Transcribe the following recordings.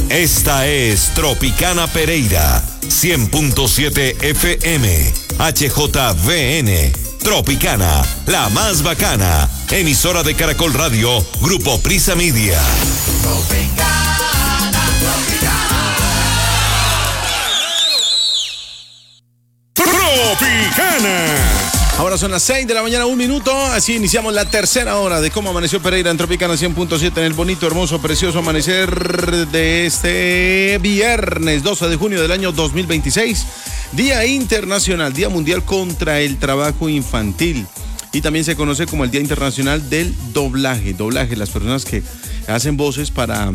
Esta es Tropicana Pereira, 100.7 FM, HJVN. Tropicana, la más bacana. Emisora de Caracol Radio, Grupo Prisa Media. Tropicana. Ahora son las 6 de la mañana, 1 minuto. Así iniciamos la tercera hora de Cómo Amaneció Pereira en Tropicana 100.7 en el bonito, hermoso, precioso amanecer de este viernes 12 de junio del año 2026. Día Internacional, Día Mundial contra el Trabajo Infantil. Y también se conoce como el Día Internacional del Doblaje. Doblaje, las personas que hacen voces para,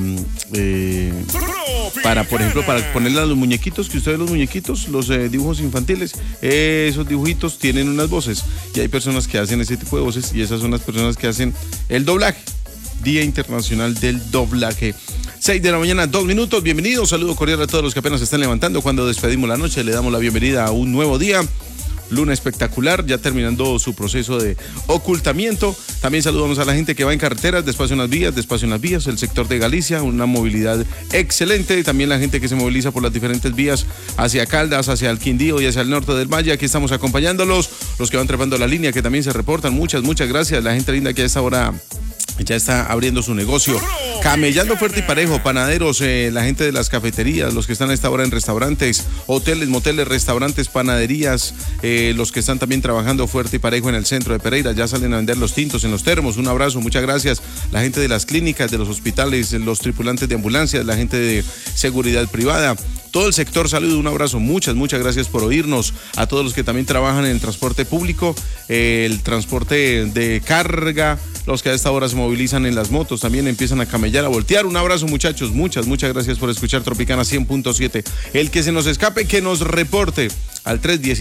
por ejemplo, para ponerle a los muñequitos, que ustedes los muñequitos, los dibujos infantiles, esos dibujitos tienen unas voces. Y hay personas que hacen ese tipo de voces y esas son las personas que hacen el doblaje. Día Internacional del Doblaje. 6 de la mañana, 2 minutos. Bienvenidos, saludo cordial a todos los que apenas se están levantando. Cuando despedimos la noche, le damos la bienvenida a un nuevo día. Luna espectacular, ya terminando su proceso de ocultamiento. También saludamos a la gente que va en carreteras, despacio en las vías, el sector de Galicia, una movilidad excelente. También la gente que se moviliza por las diferentes vías hacia Caldas, hacia el Quindío y hacia el norte del Valle. Aquí estamos acompañándolos, los que van trepando la línea, que también se reportan. Muchas gracias. La gente linda que a esta hora ya está abriendo su negocio, camellando fuerte y parejo, panaderos, la gente de las cafeterías, los que están a esta hora en restaurantes, hoteles, moteles, restaurantes, panaderías, los que están también trabajando fuerte y parejo en el centro de Pereira, ya salen a vender los tintos en los termos. Un abrazo, muchas gracias. La gente de las clínicas, de los hospitales, los tripulantes de ambulancias, la gente de seguridad privada, todo el sector salud, un abrazo, muchas gracias por oírnos. A todos los que también trabajan en el transporte público, el transporte de carga, los que a esta hora se movilizan en las motos, también empiezan a camellar, a voltear. Un abrazo, muchachos, muchas gracias por escuchar Tropicana 100.7. El que se nos escape, que nos reporte al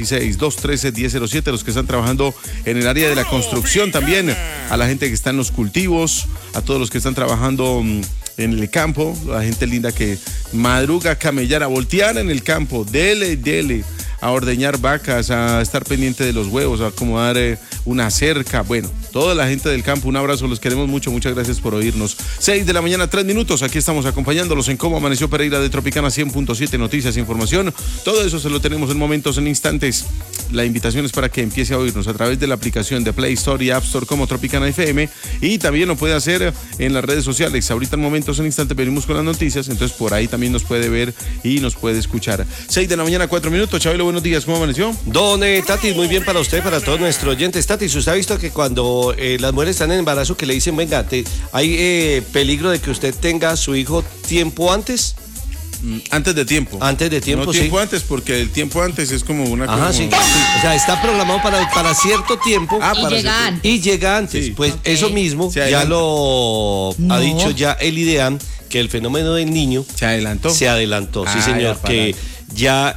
316-213-1007, los que están trabajando en el área de la construcción también, a la gente que está en los cultivos, a todos los que están trabajando en el campo, la gente linda que madruga a camellar, a voltear en el campo, dele, a ordeñar vacas, a estar pendiente de los huevos, a acomodar una cerca. Bueno, toda la gente del campo, un abrazo, los queremos mucho, muchas gracias por oírnos. 6 de la mañana, 3 minutos, aquí estamos acompañándolos en Cómo Amaneció Pereira de Tropicana 100.7, noticias, información, todo eso se lo tenemos en momentos, en instantes. La invitación es para que empiece a oírnos a través de la aplicación de Play Store y App Store como Tropicana FM, y también lo puede hacer en las redes sociales. Ahorita en momentos, en instantes venimos con las noticias, entonces por ahí también nos puede ver y nos puede escuchar. 6 de la mañana, 4 minutos, Chabelo, buenos días, ¿cómo amaneció? Don Tati, muy bien para usted, para todos nuestros oyentes. Tati, ¿usted ha visto que cuando las mujeres están en embarazo que le dicen, venga, hay peligro de que usted tenga a su hijo tiempo antes? Antes de tiempo. Antes de tiempo, no sí. Tiempo antes, porque el tiempo antes es como una cosa. Ajá, sí. O sea, está programado para cierto tiempo. Y llega antes. Sí. Pues okay. Eso mismo ya lo ha dicho ya el IDEAM, que el fenómeno del niño se adelantó, sí señor, que ya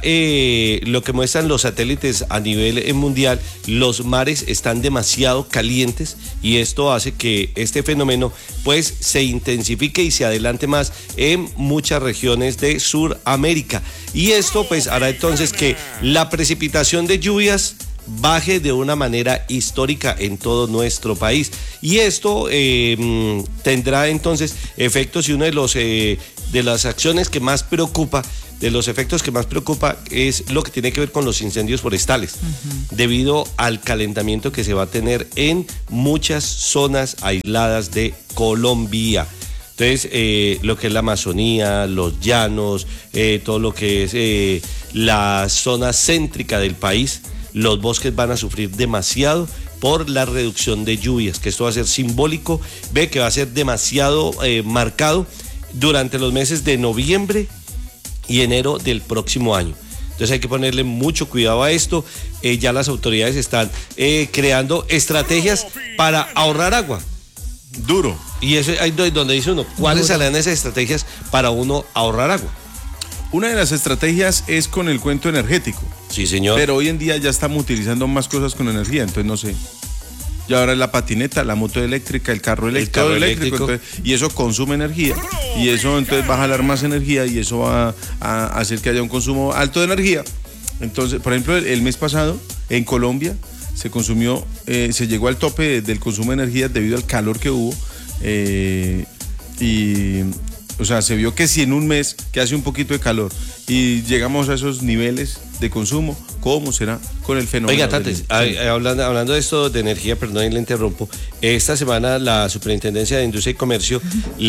lo que muestran los satélites a nivel mundial, los mares están demasiado calientes y esto hace que este fenómeno pues se intensifique y se adelante más en muchas regiones de Sudamérica, y esto pues hará entonces que la precipitación de lluvias baje de una manera histórica en todo nuestro país, y esto tendrá entonces efectos, y uno de las acciones que más preocupa, de los efectos que más preocupa, es lo que tiene que ver con los incendios forestales, debido al calentamiento que se va a tener en muchas zonas aisladas de Colombia. Entonces, lo que es la Amazonía, los llanos, todo lo que es la zona céntrica del país, los bosques van a sufrir demasiado por la reducción de lluvias, que esto va a ser simbólico, ve que va a ser demasiado marcado durante los meses de noviembre y enero del próximo año. Entonces hay que ponerle mucho cuidado a esto. Ya las autoridades están creando estrategias para ahorrar agua. Duro. Y eso es donde dice uno, ¿cuáles serán esas estrategias para uno ahorrar agua? Una de las estrategias es con el cuento energético. Sí, señor. Pero hoy en día ya estamos utilizando más cosas con energía, entonces no sé. Y ahora es la patineta, la moto eléctrica, el carro eléctrico. Entonces, y eso consume energía. Y eso entonces va a jalar más energía y eso va a hacer que haya un consumo alto de energía. Entonces, por ejemplo, el mes pasado en Colombia se consumió, se llegó al tope del consumo de energía debido al calor que hubo. Y O sea, se vio que si en un mes que hace un poquito de calor y llegamos a esos niveles de consumo, ¿cómo será con el fenómeno? Oiga, Tates, hablando de esto de energía, perdón y le interrumpo, esta semana la Superintendencia de Industria y Comercio,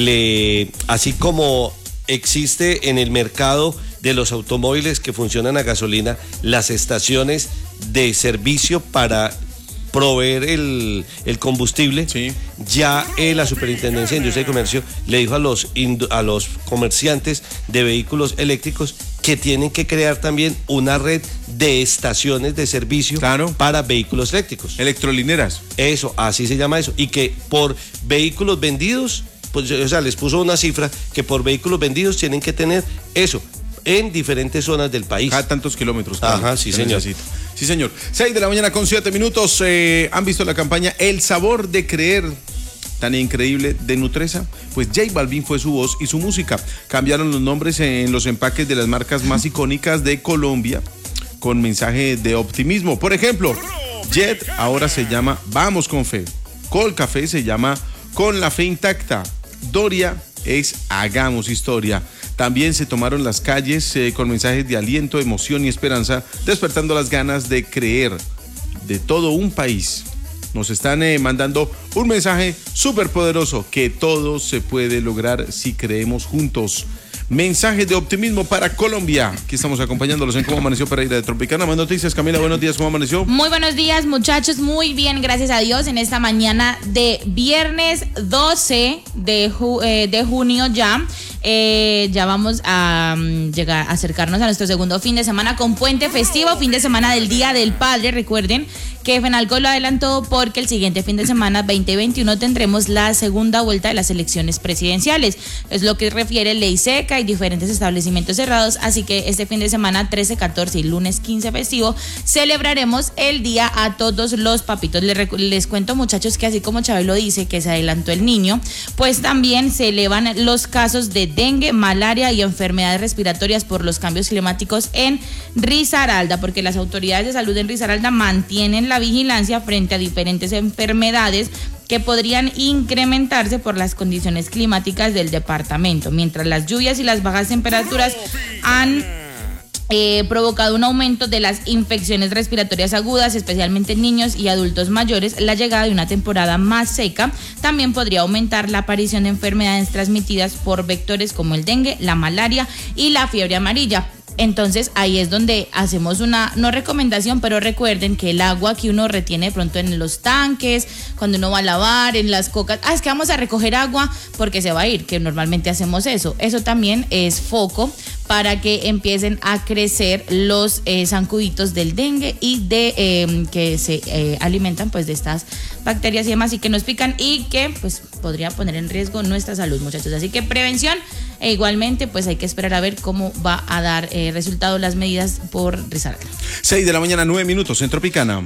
así como existe en el mercado de los automóviles que funcionan a gasolina, las estaciones de servicio para proveer el combustible, sí. Ya la Superintendencia de Industria y Comercio le dijo a los comerciantes de vehículos eléctricos que tienen que crear también una red de estaciones de servicio, claro, para vehículos eléctricos. Electrolineras. Eso, así se llama eso. Y que por vehículos vendidos, pues, o sea, les puso una cifra que por vehículos vendidos tienen que tener eso en diferentes zonas del país. Cada tantos kilómetros. Ajá, sí, señor. Necesita. Sí, señor. 6 de la mañana con 7 minutos. ¿Han visto la campaña El Sabor de Creer? Tan increíble de Nutresa. Pues J Balvin fue su voz y su música. Cambiaron los nombres en los empaques de las marcas más icónicas de Colombia con mensaje de optimismo. Por ejemplo, Jet ahora se llama Vamos con Fe. Colcafé se llama Con la Fe Intacta. Doria es Hagamos Historia. También se tomaron las calles con mensajes de aliento, emoción y esperanza, despertando las ganas de creer de todo un país. Nos están mandando un mensaje súper poderoso, que todo se puede lograr si creemos juntos. Mensaje de optimismo para Colombia. Aquí estamos acompañándolos en Cómo Amaneció Pereira de Tropicana. Más noticias, Camila, buenos días, ¿cómo amaneció? Muy buenos días, muchachos, muy bien, gracias a Dios, en esta mañana de viernes 12 de junio ya. Ya vamos a acercarnos a nuestro segundo fin de semana con puente festivo, fin de semana del Día del Padre. Recuerden que FENALCO lo adelantó porque el siguiente fin de semana 2021 tendremos la segunda vuelta de las elecciones presidenciales. Es lo que refiere ley seca y diferentes establecimientos cerrados, así que este fin de semana 13, 14 y lunes 15 festivo celebraremos el día a todos los papitos. Les cuento, muchachos, que así como Chabelo dice que se adelantó el niño, pues también se elevan los casos de dengue, malaria y enfermedades respiratorias por los cambios climáticos en Risaralda, porque las autoridades de salud en Risaralda mantienen la vigilancia frente a diferentes enfermedades que podrían incrementarse por las condiciones climáticas del departamento, mientras las lluvias y las bajas temperaturas han provocado un aumento de las infecciones respiratorias agudas, especialmente en niños y adultos mayores. La llegada de una temporada más seca también podría aumentar la aparición de enfermedades transmitidas por vectores como el dengue, la malaria y la fiebre amarilla. Entonces ahí es donde hacemos una, no recomendación, pero recuerden que el agua que uno retiene de pronto en los tanques, cuando uno va a lavar, en las cocas, es que vamos a recoger agua porque se va a ir, que normalmente hacemos eso. Eso también es foco para que empiecen a crecer los zancuditos del dengue y de que se alimentan pues de estas bacterias y demás, y que nos pican y que pues podría poner en riesgo nuestra salud, muchachos. Así que prevención, e igualmente pues hay que esperar a ver cómo va a dar resultado las medidas por Risaralda. 6 de la mañana, 9 minutos en Tropicana.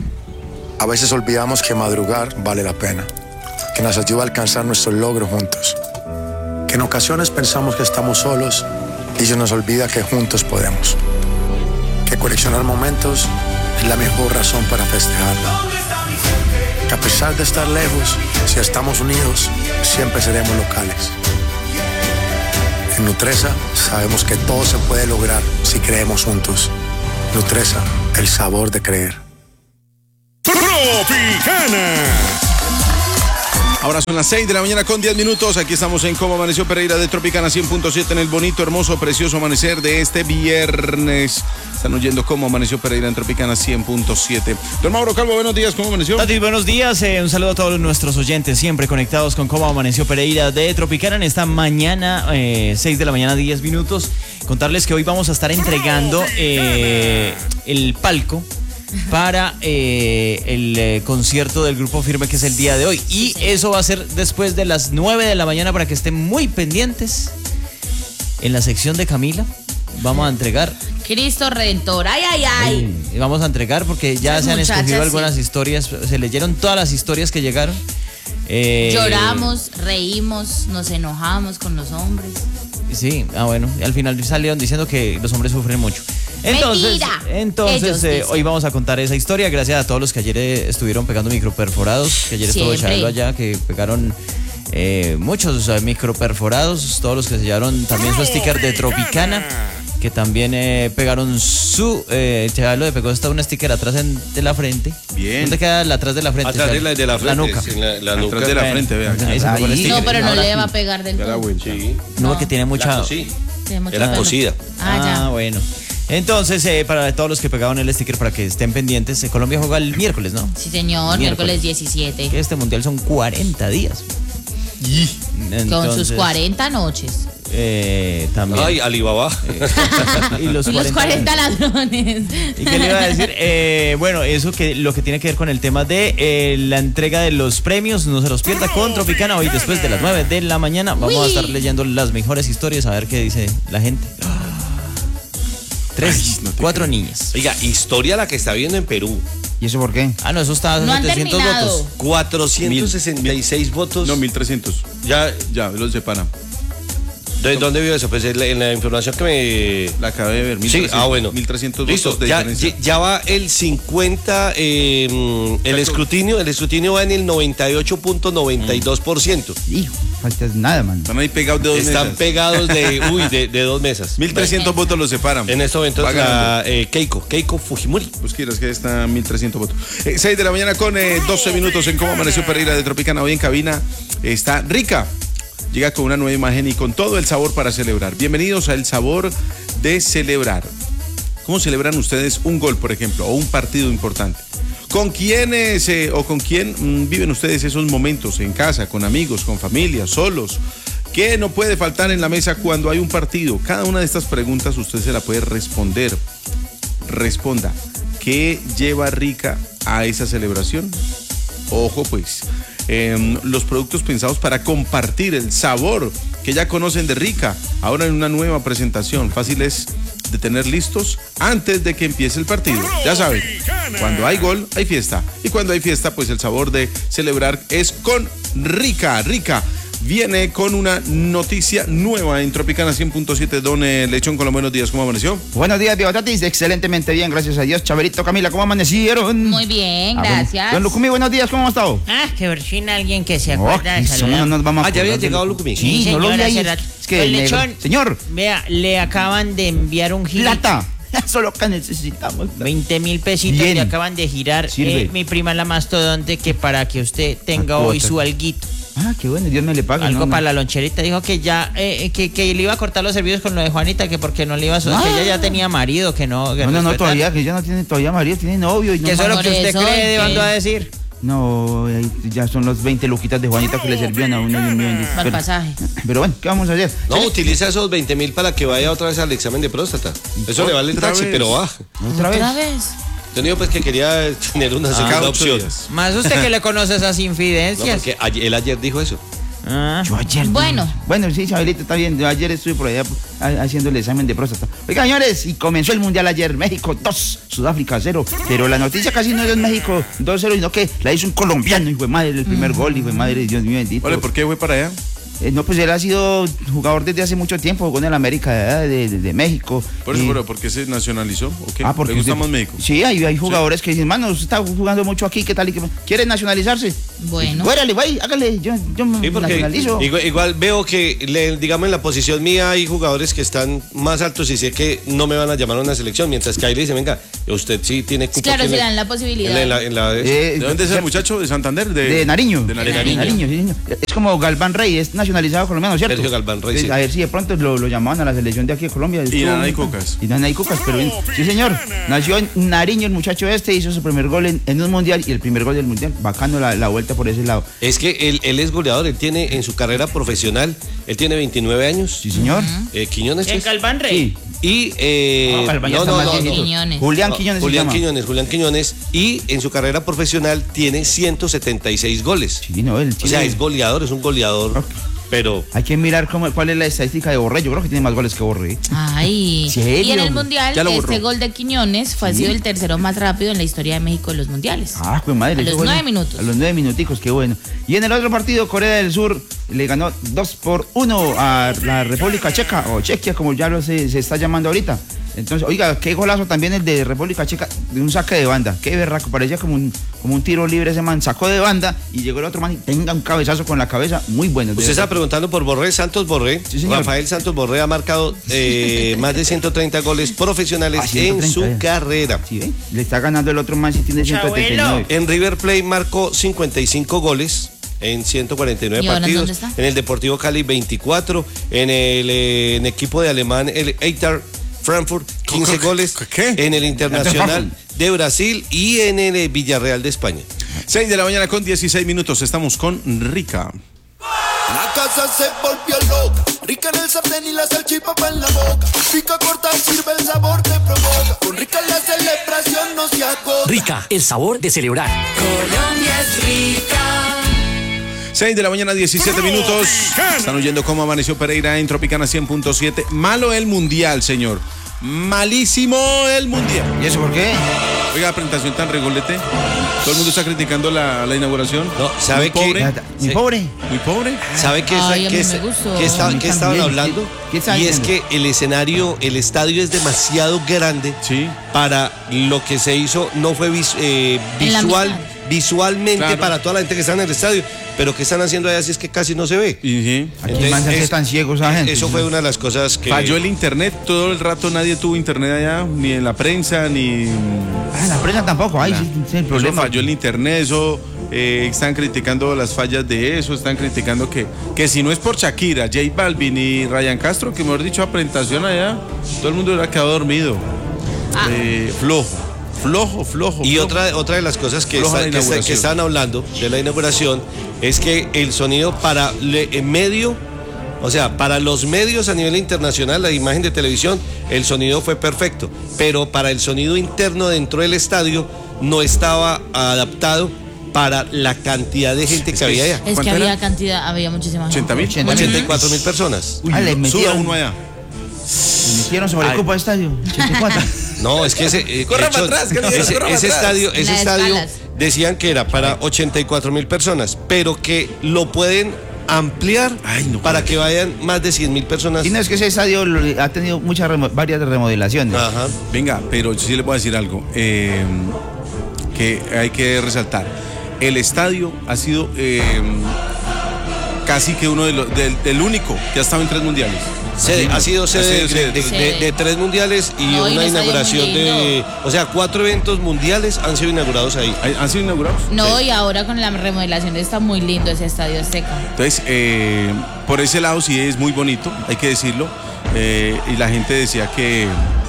A veces olvidamos que madrugar vale la pena, que nos ayuda a alcanzar nuestros logros juntos, que en ocasiones pensamos que estamos solos y se nos olvida que juntos podemos, que coleccionar momentos es la mejor razón para festejarlo, que a pesar de estar lejos, si estamos unidos, siempre seremos locales. En Nutresa sabemos que todo se puede lograr si creemos juntos. Nutresa, el sabor de creer. Tropicana. Ahora son las 6 de la mañana con 10 minutos. Aquí estamos en Cómo Amaneció Pereira de Tropicana 100.7 en el bonito, hermoso, precioso amanecer de este viernes. Están oyendo Cómo Amaneció Pereira en Tropicana 100.7. Don Mauro Calvo, buenos días, ¿cómo amaneció? Tati, buenos días. Un saludo a todos nuestros oyentes, siempre conectados con Cómo Amaneció Pereira de Tropicana en esta mañana, 6 de la mañana, 10 minutos. Contarles que hoy vamos a estar entregando el palco para el concierto del Grupo Firme, que es el día de hoy. Y eso va a ser después de las 9 de la mañana para que estén muy pendientes. En la sección de Camila vamos a entregar Cristo Redentor, ay, ay, ay. Vamos a entregar porque ya Esas se han escogido muchachas, algunas sí. historias. Se leyeron todas las historias que llegaron. Lloramos, reímos, nos enojamos con los hombres. Sí, bueno, y al final salieron diciendo que los hombres sufren mucho. Entonces hoy vamos a contar esa historia. Gracias a todos los que ayer estuvieron pegando microperforados, que ayer estuvo Chabelo allá, que pegaron muchos microperforados, todos los que se llevaron también su sticker de Tropicana, que también pegaron su... Chavalo le pegó hasta un sticker atrás de la frente. Bien. ¿Dónde queda atrás de la frente? Atrás de la frente. La nuca. Sí, la nuca. Atrás de la frente, vean. Ahí se pegó el sticker. No, pero no Ahora le sí. va a pegar del Da la todo. vuelta. Sí. No, que tiene mucha... Sí. Tiene mucho Era pelo. cosida. Ya. Bueno. Entonces, para todos los que pegaron el sticker, para que estén pendientes, Colombia juega el miércoles, ¿no? Sí, señor, miércoles 17. Que este mundial son 40 días. Con sus 40 noches. También. Ay, Alibaba. Y los Y los 40 ladrones. ¿Y qué le iba a decir? Bueno, eso que lo que tiene que ver con el tema de la entrega de los premios, no se los pierda con Tropicana hoy después de las 9 de la mañana. Vamos a estar leyendo las mejores historias, a ver qué dice la gente. 4 niñas. Oiga, historia la que está viendo en Perú. ¿Y eso por qué? Ah, no, eso está a No han 700 terminado. votos. 466 votos. No, 1300. Ya, los separan. ¿De dónde vio eso? Pues en la información que me... La acabé de ver. Sí, 1300, bueno. 1300 Listo, votos de ya, diferencia. ya va el 50, el escrutinio va en el 98.92%. Hijo, faltas nada, man. Están ahí pegados de 2 Están mesas. pegados de 2 mesas. 1300 votos los separan. En este momento Va es ganando. la Keiko Fujimori. Pues quieras que está 1300 votos. 6 de la mañana con 12 minutos en Cómo Amaneció Pereira de Tropicana. Hoy en cabina está Rica. Llega con una nueva imagen y con todo el sabor para celebrar. Bienvenidos a El Sabor de Celebrar. ¿Cómo celebran ustedes un gol, por ejemplo, o un partido importante? ¿Con quiénes o con quién viven ustedes esos momentos? ¿En casa, con amigos, con familia, solos? ¿Qué no puede faltar en la mesa cuando hay un partido? Cada una de estas preguntas usted se la puede responder. Responda. ¿Qué lleva Rica a esa celebración? Ojo, pues. Los productos pensados para compartir el sabor que ya conocen de Rica, ahora en una nueva presentación, fáciles de tener listos antes de que empiece el partido. Ya saben, cuando hay gol, hay fiesta. Y cuando hay fiesta, pues el sabor de celebrar es con Rica. Rica viene con una noticia nueva en Tropicana 100.7. Don Lechón, con los buenos días, ¿cómo amaneció? Buenos días, Diego Tatis. Excelentemente bien, gracias a Dios. Chaverito, Camila, ¿cómo amanecieron? Muy bien, gracias. Don Lucumí, buenos días, ¿cómo ha estado? Que por fin alguien que se acuerda de eso saludar. no nos vamos a Ya había acordar de llegado Lu- Lucumí. Sí, Sí, no lo vi señor, ahí. hace rato. Es que Don negro. Lechón. Señor, Vea, le acaban de enviar un giro. plata. Eso es lo que necesitamos. 20.000 pesitos Bien. le acaban de girar. Sirve. Mi prima la mastodonte que para que usted tenga hoy cuota. su alguito. Ah, qué bueno, Dios me le pague. Algo no, para no. la loncherita. Dijo que ya, que le iba a cortar los servicios con lo de Juanita, que porque no le iba a... que ella ya tenía marido, que no... Que No, respetar. todavía, que ella no tiene todavía marido, tiene novio. Y no Que eso es lo más. que usted Por eso, cree, ¿qué? ¿dónde va a decir? No, ahí ya son los 20 luquitas de Juanita que le servían a uno. Dios mío, bendito. Para el pasaje. Pero bueno, ¿qué vamos a hacer? No, utiliza esos 20.000 para que vaya otra vez al examen de próstata. Eso le vale el Otra taxi, vez. pero va. ¿Otra vez? Yo pues que quería tener una segunda Cada 8 opción. días. Más usted que le conoce esas No, infidencias. porque él ayer dijo eso. Ah. Yo ayer. Bueno. Bueno, sí, Chabelita, está bien. Yo ayer estuve por allá haciendo el examen de próstata. Oiga, señores, y comenzó el mundial ayer. México 2, Sudáfrica 0. Pero la noticia casi no es México 2-0, sino que la hizo un colombiano, hijo de madre, el primer gol, hijo de madre, Dios mío bendito. Vale, ¿por qué fue para allá? No, pues él ha sido jugador desde hace mucho tiempo, jugó en el América de México. Por eso, Y- pero ¿por qué se nacionalizó? ¿O qué? porque ¿Le gusta usted- más México? Sí, hay jugadores que dicen, mano, usted está jugando mucho aquí, ¿qué tal? ¿Quiere nacionalizarse? Bueno. Órale, güey, hágale, yo me Sí, porque nacionalizo. igual veo que, digamos, en la posición mía hay jugadores que están más altos y sé que no me van a llamar a una selección, mientras que ahí le dicen, venga, usted sí tiene cupo Claro, aquí si en dan la posibilidad. ¿De dónde es el muchacho? ¿De Santander? De Nariño. De Nariño. Nariño, sí, señor. Es como Galván Rey, es nacionalizado colombiano, ¿cierto? Sergio Galván Rey, sí. A ver si de pronto lo llamaban a la selección de aquí de Colombia. Y Nana y Cocas. Y Nana y Cocas, pero bien. Sí, señor. Nació en Nariño el muchacho este, hizo su primer gol en un mundial y el primer gol del mundial. Bacano la vuelta por ese lado. Es que él es goleador, él tiene en su carrera profesional, él tiene 29 años. Sí, señor. Quiñones. ¿En pues. Galván Rey? Sí. Y No, Galván ya está más viejito. Quiñones. Julián Quiñones se Julián llama. Quiñones. Y en su carrera profesional tiene 176 goles. Sí, no, él O sea, tiene- es goleador, es un goleador. Ok. Pero Hay que mirar cuál es la estadística de Borré. Yo creo que tiene más goles que Borré. Ay. ¿Serio? Y en el mundial, Ya lo borró. este gol de Quiñones ha sido el tercero más rápido en la historia de México en los mundiales. Ah, pues madre. A los qué bueno. 9 minutos. A los 9 minuticos, qué bueno. Y en el otro partido, Corea del Sur le ganó 2-1 a la República Checa, o Chequia, como ya se está llamando ahorita. Entonces, oiga, qué golazo también el de República Checa, de un saque de banda. Qué berraco, parecía como un tiro libre ese man. Sacó de banda y llegó el otro man y tenga un cabezazo con la cabeza. Muy bueno. Usted está preguntando por Borré, Santos Borré. Sí, señor. Rafael Santos Borré ha marcado más de 130 goles profesionales 130, en su carrera. ¿Sí, ve? Le está ganando el otro man si tiene 179. En River Plate marcó 55 goles en 149 ¿Y ahora partidos. dónde está? En el Deportivo Cali 24. En el equipo de alemán, el Eintracht Frankfurt, 15 goles. ¿Qué? En el Internacional de Brasil y en el Villarreal de España. 6 de la mañana con 16 minutos. Estamos con Rica. La casa se volvió loca, rica en el sartén y la salchipapa en la boca. Pica corta, sirve el sabor que provoca. Con Rica la celebración no se agota. Rica, el sabor de celebrar. Colombia es rica. 6 de la mañana, 17 minutos. Están oyendo cómo amaneció Pereira en Tropicana 100.7. Malo el mundial, señor. Malísimo el mundial. ¿Y eso por qué? Oiga, presentación tan regolete. Todo el mundo está criticando la inauguración. No, ¿sabe Muy pobre. Muy Sí. pobre. Muy pobre. ¿Sabe qué, Ay, a mí qué, me gustó. qué A mí estaban también. hablando? ¿Qué está Y es diciendo? que el escenario, el estadio es demasiado grande Sí. para lo que se hizo. No fue En la mitad. visualmente Claro. para toda la gente que está en el estadio. Pero ¿qué están haciendo allá si es que casi no se ve? Y sí. Aquí man se hace tan ciego esa gente. Eso fue una de las cosas que... Falló el internet. Todo el rato nadie tuvo internet allá. Ni en la prensa, ni... Ah, la prensa tampoco. Ay, sí, ese es el Eso problema. falló el internet, eso están criticando las fallas de eso, están criticando que si no es por Shakira, J Balvin y Ryan Castro, que mejor dicho, a presentación allá, todo el mundo hubiera quedado dormido. Flojo. Y otra de las cosas que, Floja la que inauguración. están hablando de la inauguración es que el sonido para medio, o sea, para los medios a nivel internacional, la imagen de televisión, el sonido fue perfecto, pero para el sonido interno dentro del estadio no estaba adaptado para la cantidad de gente que había allá. Es que ¿Cuánto había era? cantidad, había muchísima gente. 80.000. 84.000 personas. Ah, le Suda metieron, uno allá. le metieron sobre el cupo de estadio. 84. No, es que ese, Corra de hecho, para atrás, querido, ese, corra para ese atrás. estadio, ese Las estadio escalas. decían que era para 84.000 personas, pero que lo pueden ampliar Ay, no, para que vayan más de 100.000 personas. Y no es que ese estadio ha tenido varias remodelaciones. Ajá. Venga, pero sí les voy a decir algo que hay que resaltar. El estadio ha sido casi que uno del único que ha estado en 3 mundiales. Ha sido sede de 3 mundiales y No, y una un estadio inauguración muy de... lindo. O sea, 4 eventos mundiales han sido inaugurados ahí. ¿Han sido inaugurados? No, y ahora con la remodelación está muy lindo ese estadio Azteca. Entonces, por ese lado sí es muy bonito, hay que decirlo. Y la gente decía que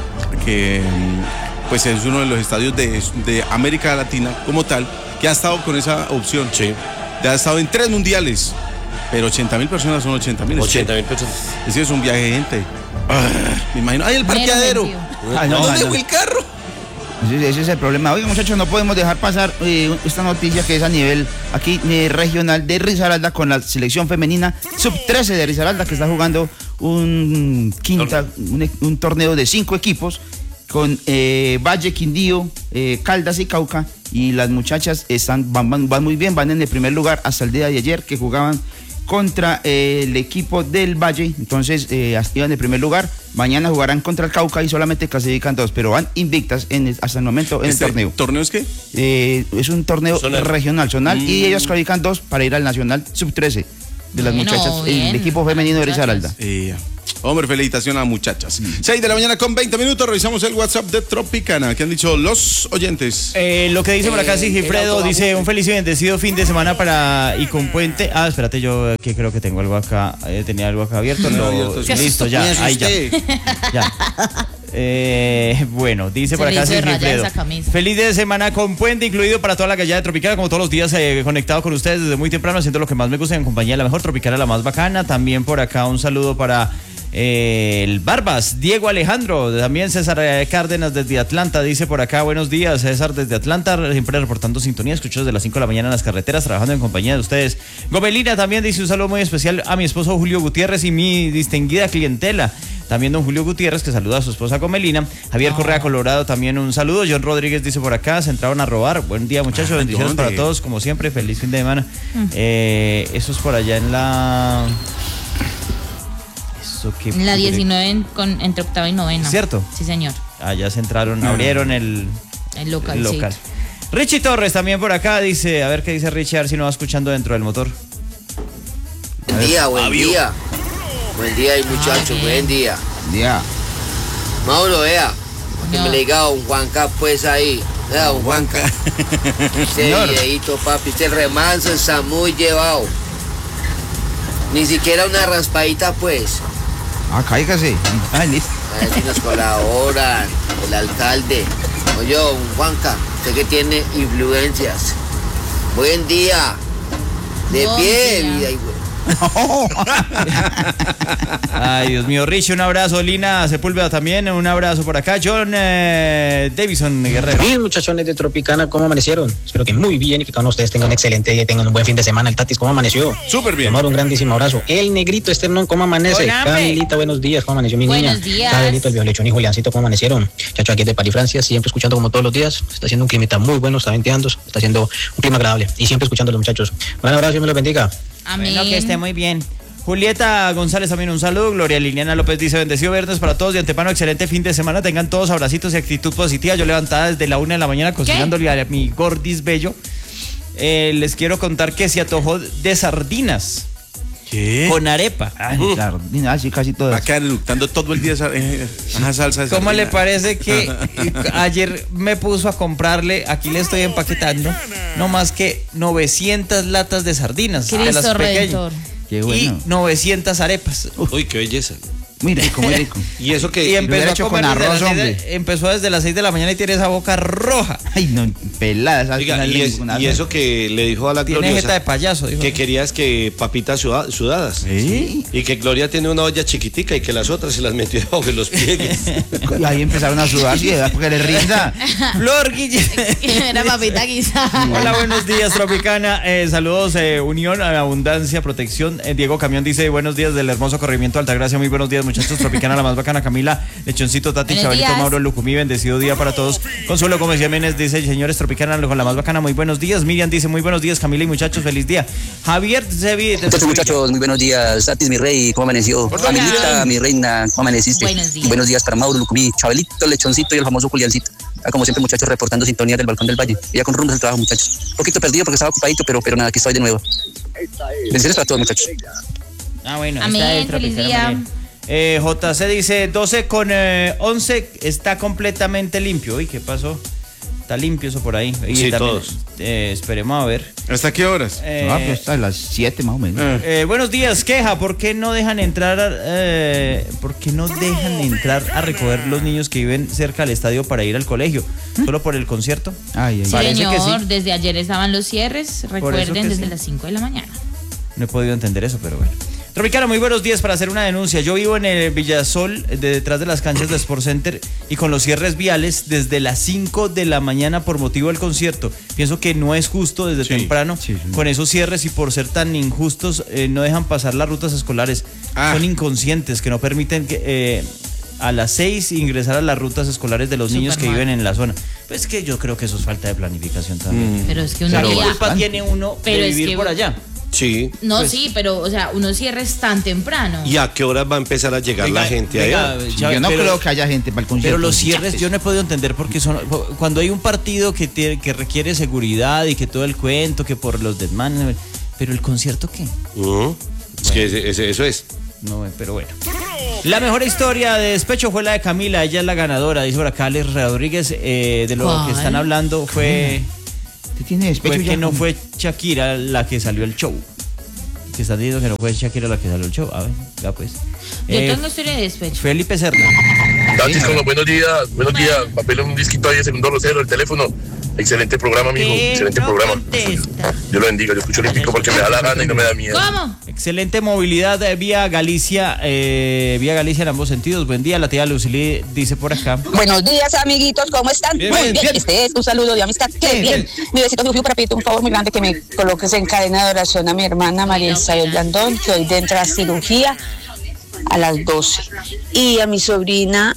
pues es uno de los estadios de América Latina como tal que ha estado con esa opción. Sí. Ha estado en 3 mundiales, pero 80.000 personas son 80.000. 80.000 personas. Es un viaje de gente. Me imagino. ¡Ay, el parqueadero! Mero Ah, no, ¿Dónde no. fue el carro? Ese es el problema. Oiga, muchachos, no podemos dejar pasar esta noticia que es a nivel aquí regional de Risaralda con la selección femenina sub-13 de Risaralda que está jugando un torneo de 5 equipos con Valle, Quindío, Caldas y Cauca, y las muchachas van muy bien, van en el primer lugar hasta el día de ayer que jugaban contra el equipo del Valle, entonces iban en el primer lugar. Mañana jugarán contra el Cauca y solamente clasifican 2, pero van invictas hasta el momento en el torneo. ¿Torneo es qué? Es un torneo Zonal. regional, zonal, y ellos clasifican 2 para ir al Nacional Sub-13 de las Bueno, muchachas, el bien. equipo femenino de Risaralda. Hombre, felicitación a muchachas. 6 de la mañana con 20 minutos. Revisamos el WhatsApp de Tropicana. ¿Qué han dicho los oyentes? Lo que dice por acá Sigifredo dice un feliz y bendecido fin de semana para y con puente. Ah, espérate, yo que creo que tengo algo acá, tenía algo acá abierto. Listo, ya, ahí ya. Bueno, dice por Se le acá hizo rayar Sigifredo. esa camisa. Feliz de semana con puente incluido para toda la gallada de Tropicana, como todos los días conectado con ustedes desde muy temprano, haciendo lo que más me gusta en compañía de la mejor Tropicana, la más bacana. También por acá un saludo para el Barbas, Diego Alejandro, también César Cárdenas desde Atlanta, dice por acá, buenos días, César desde Atlanta, siempre reportando sintonía, escucho desde las 5 de la mañana en las carreteras, trabajando en compañía de ustedes. Gobelina también dice un saludo muy especial a mi esposo Julio Gutiérrez y mi distinguida clientela. También don Julio Gutiérrez, que saluda a su esposa Gomelina. Javier Correa Colorado, también un saludo. John Rodríguez dice por acá, se entraron a robar. Buen día, muchachos, bendiciones ¿dónde? para todos, como siempre, feliz fin de semana. Eso es por allá en la... ¿Eso qué? La 19 entre octava y novena. ¿Cierto? Sí, señor. Allá se entraron, abrieron el local. local. Richie Torres también por acá dice, a ver qué dice Richie, a ver si nos va escuchando dentro del motor. Buen día. Buen día y muchachos, buen día. Mauro, vea, que me le diga a don Juanca pues ahí. Vea, don Juanca. Ese viejito, papi, este remanso está muy llevado. Ni siquiera una raspadita pues. Cállese. Listo. A ver si nos colaboran, el alcalde. Oye, don Juanca, usted que tiene influencias. Buen día. De pie, vida y güey. Ay, Dios mío, Richie, un abrazo. Lina Sepúlveda también, un abrazo por acá. John Davison Guerrero. Bien, muchachones de Tropicana, ¿cómo amanecieron? Espero que muy bien y que cada uno de ustedes tengan un excelente día y tengan un buen fin de semana. El Tatis, ¿cómo amaneció? Súper bien. Tomar un grandísimo abrazo. El Negrito Esternón, ¿cómo amanece? Camilita, buenos días, ¿cómo amaneció mi niña? Buenos días. Cabelito, el Violechón y Juliancito, ¿cómo amanecieron? Chacho, aquí de París, Francia, siempre escuchando como todos los días. Está haciendo un clima muy bueno, está venteando, está haciendo un clima agradable y siempre escuchando a los muchachos. Un gran abrazo, Dios me los bendiga. Amén. Bueno, que esté muy bien. Julieta González también un saludo. Gloria Liliana López dice, bendecido viernes para todos. De antemano, excelente fin de semana. Tengan todos abracitos y actitud positiva. Yo levantada desde la 1 de la mañana cocinándole a mi gordis bello. Les quiero contar que se atojó de sardinas. ¿Qué? Con arepa. Sardinas, sí, casi todas. Va a quedar eructando todo el día una salsa de ¿Cómo sardina. le parece que ayer me puso a comprarle, aquí le estoy empaquetando, no más que 900 latas de sardinas, de las Cristo pequeñas, Redentor. Qué bueno. y 900 arepas. Uy, qué belleza. Muy rico, muy rico. Y eso que Y empezó a hecho comer con desde arroz, las seis hombre. empezó desde las 6 de la mañana y tiene esa boca roja. Ay, no, pelada. Oiga, y eso que le dijo a la Tiene Gloriosa jeta de payaso, dijo. que querías que papitas sudadas. Sí. Y que Gloria tiene una olla chiquitica y que las otras se las metió debajo de los pliegues. Y ahí empezaron a sudar, sí, porque le rinda. Flor Guille. Era papita guisada. Hola, buenos días, Tropicana. Saludos, Unión, Abundancia, Protección. Diego Camión dice, buenos días del hermoso corrimiento Altagracia. Muy buenos días, muchachos. Tropicana, la más bacana. Camila, Lechoncito, Tati, Buenos Chavalito, días. Mauro, Lucumí. Bendecido día para todos. Consuelo Gómez Jiménez dice, señores Tropicana, con la más bacana. Muy buenos días. Miriam dice, muy buenos días, Camila y muchachos. Feliz día. Javier Zevi. Muchachos, muy buenos días. Tatis, mi rey, ¿cómo amaneció? Camilita, mi reina, ¿cómo amaneciste? Buenos días. Para Mauro, Lucumí, Chavalito, Lechoncito y el famoso Juliancito. Como siempre, muchachos, reportando sintonía del Balcón del Valle. Y ya con rumbo al trabajo, muchachos. Un poquito perdido porque estaba ocupadito, pero nada, aquí estoy de nuevo. Bendiciones para todos, muchachos. Bueno, Amén, está el feliz Tropicana, día. muy bien. JC dice 12 con 11 está completamente limpio. Uy, ¿qué pasó? Está limpio eso por ahí. Y Sí, también, todos. esperemos a ver. ¿Hasta qué horas? pues hasta las 7 más o menos. Buenos días, queja. ¿Por qué no dejan entrar? ¿Por qué no dejan entrar a recoger los niños que viven cerca del estadio para ir al colegio? ¿Solo por el concierto? Ay, Sí, Parece que señor, sí. desde ayer estaban los cierres, eso recuerden, que desde sí. las 5 de la mañana. No he podido entender eso, pero bueno. Tropicana, muy buenos días para hacer una denuncia. Yo vivo en el Villasol, detrás de las canchas de Sport Center, y con los cierres viales desde las 5 de la mañana por motivo del concierto. Pienso que no es justo desde temprano con esos cierres, y por ser tan injustos no dejan pasar las rutas escolares. Son inconscientes que no permiten que a las 6 ingresar a las rutas escolares de los niños que mal. viven en la zona. Pues que yo creo que eso es falta de planificación también. Pero es que uno ¿Qué haría- culpa tiene uno Pero de es vivir que- por allá? Sí. No, Pues- sí, pero, o sea, unos cierres tan temprano. ¿Y a qué hora va a empezar a llegar Venga, la gente venga, allá? Yo no creo que haya gente para el concierto. Pero los cierres yo no he podido entender porque son cuando hay un partido que requiere seguridad y que todo el cuento, que por los desmanes, pero el concierto ¿qué? Es que eso es. No, pero bueno. La mejor historia de despecho fue la de Camila, ella es la ganadora, dice por acá Alex Rodríguez, de lo ¿Cuál? que están hablando fue tiene despecho que ya no con- fue Shakira la que salió al show. Que están diciendo que no fue Shakira la que salió al show. A ver, ya pues. Yo tengo historia de despecho. Felipe Serna. Tatis, con los buenos días, papel un disquito ahí, segundo rosero, el teléfono. Excelente programa, amigo, excelente programa. Dios lo bendiga, yo escucho olímpico porque me da la gana y no me da miedo. ¿Cómo? Excelente movilidad vía Galicia en ambos sentidos. Buen día, la tía Lucili dice por acá. Buenos días, amiguitos, ¿cómo están? Bien, Muy bien, bien. bien. Este es un saludo de amistad. ¡Qué bien! Mi besito Fiu para pedirte un favor muy grande, que me coloques en cadena de oración a mi hermana María Isabel Blandón, que hoy entra a cirugía a las 12. Y a mi sobrina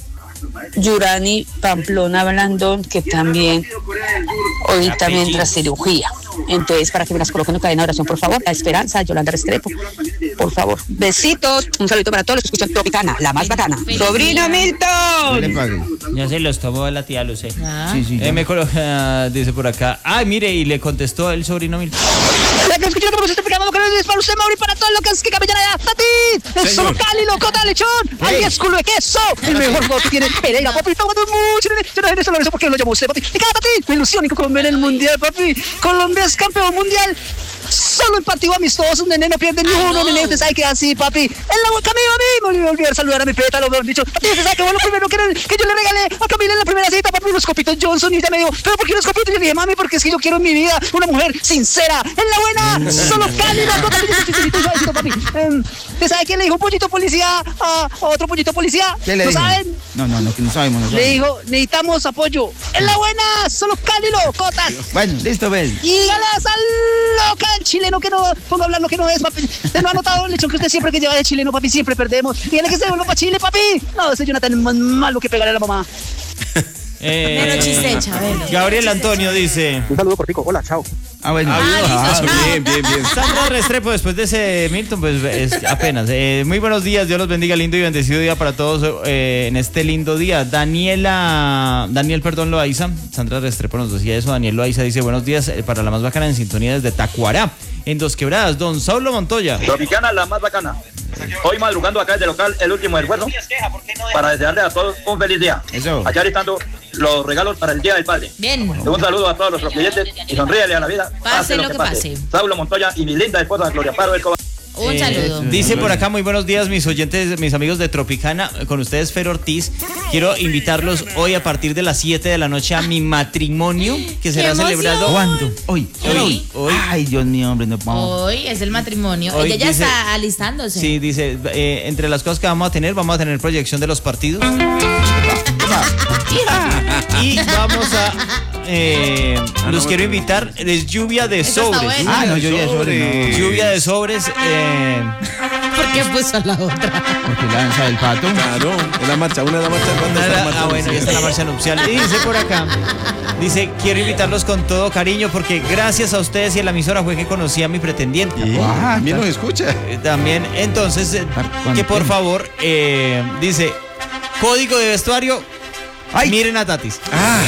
Yurani Pamplona Blandón, que también hoy también entra a cirugía. Entonces, para que me las coloquen en cadena de oración, por favor. La Esperanza, Yolanda Restrepo. por favor. Besitos. Un saludito para todos los que escuchan Tropicana, la más bacana. Sobrino Milton. Ya se los tomó la tía Luce. Sí. Me coloca, dice por acá. Ay, mire, y le contestó el sobrino Milton. La que escuchó como este programa, es para usted, Mauri, para todos los que capellan allá. ¡Tati! ¡El solo Cali, locota, lechón! ¡Ay, es culo de queso! El mejor voto que tiene Pereira, papi. Está jugando mucho. Yo no sé eso porque lo llamó usted, papi. Y cada Tati, me ilusión y con Colombia en el mundial, papi. Colombia es campeón mundial. Solo en partido amistoso, nene, no pierde ni uno, nene, usted sabe que así, papi. En la boca mía, a mí, me olvidé olvidar saludar a mi pétalo, mejor dicho. Papi, usted sabe que fue lo primero que yo le regalé a Camila en la primera cita, papi, unos copitos Johnson, y ella me dijo, ¿pero por qué unos copitos? Yo le dije, mami, porque es que yo quiero en mi vida una mujer sincera. En la buena, solo cálida, papi. ¿Usted sabe quién le dijo un pollito policía a otro pollito policía? ¿Qué le ¿No dijo? saben? No sabemos. Le dijo, necesitamos apoyo. En la buena, solo cálido, cotas. Bueno, listo, ves. Y a la loca, el chileno que no ponga a hablar lo que no es, papi. Usted no ha notado, Lechón, que usted siempre que lleva de chileno, papi, siempre perdemos. Dígale que se vuelva para Chile, papi. No, ese Jonathan es más malo que pegarle a la mamá. Menos chistecha, Gabriel Antonio dice. Un saludo cortico, hola, chao. Bueno. Bien. Sandra Restrepo, después de ese Milton, pues es apenas. Muy buenos días, Dios los bendiga, lindo y bendecido día para todos en este lindo día. Daniel Loaiza, Sandra Restrepo nos decía eso. Daniel Loaiza dice: buenos días para la más bacana en sintonía desde Tacuará, en Dos Quebradas. Don Saulo Montoya. Tropicana, la más bacana. Hoy madrugando acá desde el local, el último esfuerzo para desearle a todos un feliz día. Allá listando los regalos para el Día del Padre. Bien. Un saludo a todos los clientes y sonríale a la vida. Pase lo que pase. Saulo Montoya y mi linda esposa Gloria Paro Escobar. Un saludo. Dice por acá: muy buenos días, mis oyentes, mis amigos de Tropicana. Con ustedes, Fer Ortiz. Quiero invitarlos hoy a partir de las 7 de la noche a mi matrimonio, que será celebrado. ¿Cuándo? Hoy. Ay, Dios mío, hombre, no vamos. Hoy es el matrimonio. Hoy Ella ya dice, está alistándose. Sí, dice, entre las cosas que vamos a tener proyección de los partidos. Y vamos a... los quiero invitar, es lluvia de sobres. No, lluvia de sobres. No. Lluvia de sobres. ¿Por qué puso la otra? Porque la danza del pato. Claro, es la marcha, una de la marcha. Bueno, ya está la marcha nupcial. Y dice por acá, dice: quiero invitarlos con todo cariño porque gracias a ustedes y a la emisora fue que conocí a mi pretendiente. También nos escucha. También, entonces, que por favor, dice, código de vestuario. Miren a Tatis.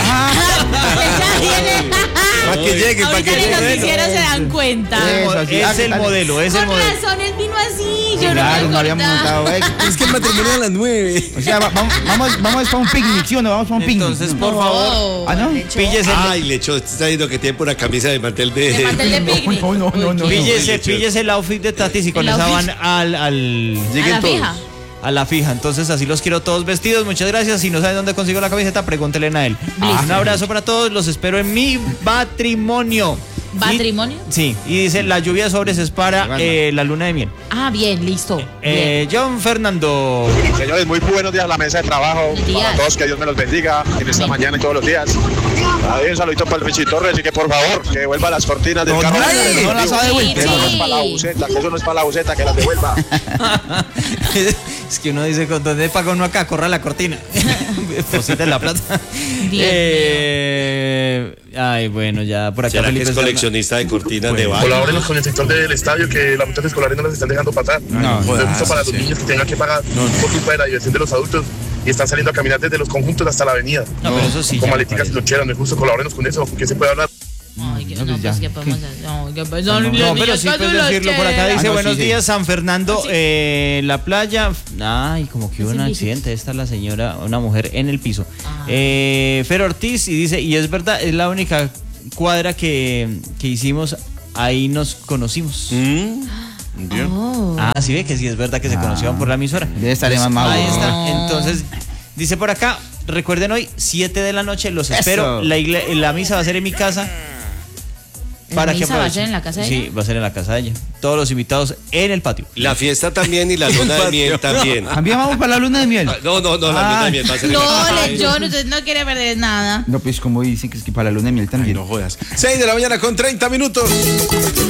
Para que lleguen, para que lleguen. Los noticieros se dan cuenta. Es el modelo. Con razón, él vino así. Yo claro, no habíamos montado. Es que el matrimonio a las 9. O sea, vamos para un picnic, ¿sí o no? Vamos para un picnic. Entonces, por favor, ¿no? Píllese. Ay, Lecho, está diciendo que tiene por una camisa de mantel de. De mantel de picnic. No. Píllese el outfit de Tatis y con esa van Lleguen todos. A la fija, entonces así los quiero todos vestidos. Muchas gracias. Si no saben dónde consigo la camiseta, pregúntenle a él. Un abrazo para todos, los espero en mi matrimonio. ¿Matrimonio? Sí, y dice: la lluvia de sobres es para la luna de miel. Bien, listo. John Fernando. Señores, muy buenos días a la mesa de trabajo. Para todos, que Dios me los bendiga en esta mañana y todos los días. Un saludito para el Richie Torres y que por favor que devuelva las cortinas del carro. No las ha devuelto. Eso no es para la buceta, que eso no es para la buceta, que las devuelva. Es que uno dice: ¿con dónde paga uno acá? Corra la cortina. Posita en la plata. Ay, bueno, ya por acá. ¿Será que es coleccionista de cortinas de baño? Colaborenos con el sector del estadio, que las muchachas escolares no las están dejando pasar. Justo para los niños que tengan que pagar un poquito de la diversión de los adultos y están saliendo a caminar desde los conjuntos hasta la avenida. Pero eso sí. Con maleticas y loncheras, no es justo. Colaborenos con eso, ¿qué se puede hablar? ¿Qué podemos hacer? No, pero sí puedes decirlo por acá. Dice: buenos días, San Fernando, la playa. Ay, como que hubo un accidente. Esta es la señora, una mujer en el piso. Fer Ortiz, y dice: y es verdad, es la única cuadra que hicimos, ahí nos conocimos. Sí, ve que sí es verdad que se conocieron por la emisora. Ya estaré más. Ahí está. Entonces, dice por acá: recuerden hoy, 7 de la noche, los espero. La misa va a ser en mi casa. ¿La misa va a ser en la casa de ella? Sí, va a ser en la casa de ella. Todos los invitados en el patio. La fiesta también y la luna de miel también. ¿También vamos para la luna de miel? No, la luna de miel va a ser. Lechón, usted no quiere perder nada. No, pues como dicen que es que para la luna de miel también. No jodas. 6 de la mañana con 30 minutos.